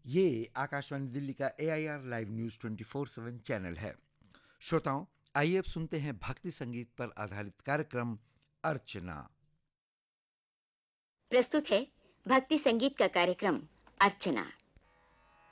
ये आकाशवाणी दिल्ली का AIR live news 24/7 channel है। श्रोताओं, आइए अब सुनते हैं भक्ति संगीत पर आधारित कार्यक्रम अर्चना। प्रस्तुत है भक्ति संगीत का कार्यक्रम अर्चना।